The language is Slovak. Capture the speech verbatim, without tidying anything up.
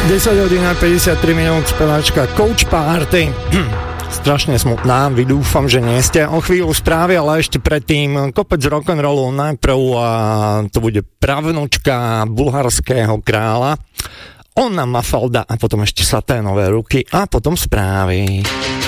desať hodín a päťdesiattri minút, speváčka Coach Party. Strašne smutná, vy dúfam, že nie ste. O chvíľu správy, ale ešte predtým kopec rock'n'rollu. Najprv a to bude pravnúčka bulharského kráľa, Ona Mafalda, a potom ešte Saténové ruky a potom správy.